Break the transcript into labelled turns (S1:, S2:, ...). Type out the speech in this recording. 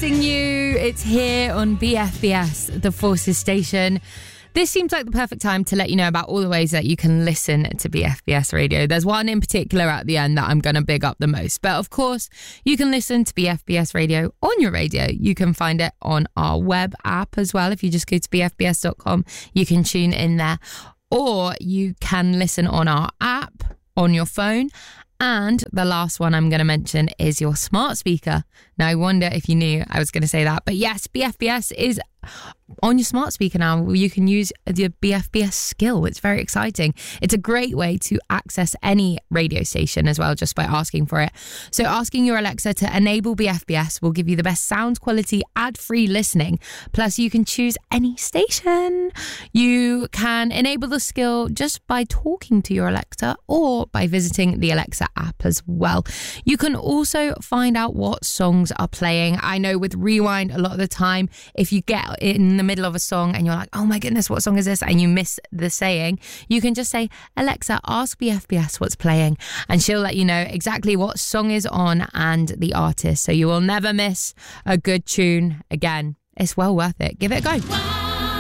S1: missing you. It's here on BFBS, the Forces station. This seems like the perfect time to let you know about all the ways that you can listen to BFBS radio. There's one in particular at the end that I'm going to big up the most. But of course, you can listen to BFBS radio on your radio. You can find it on our web app as well. If you just go to bfbs.com, you can tune in there. Or you can listen on our app on your phone. And the last one I'm going to mention is your smart speaker. Now, I wonder if you knew I was going to say that. But yes, BFBS is on your smart speaker now. You can use the BFBS skill. It's very exciting. It's a great way to access any radio station as well, just by asking for it. So asking your Alexa to enable BFBS will give you the best sound quality, ad-free listening. Plus, you can choose any station. You can enable the skill just by talking to your Alexa or by visiting the Alexa app as well. You can also find out what songs are playing. I know with Rewind, a lot of the time, if you get in the middle of a song and you're like, oh my goodness, what song is this? And you miss the saying, you can just say, Alexa, ask BFBS what's playing. And she'll let you know exactly what song is on and the artist. So you will never miss a good tune again. It's well worth it. Give it a go.